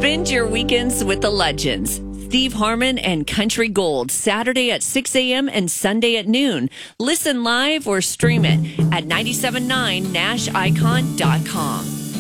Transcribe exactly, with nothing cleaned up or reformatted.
Spend your weekends with the legends. Steve Harmon and Country Gold, Saturday at six a.m. and Sunday at noon. Listen live or stream it at nine seven nine nash icon dot com.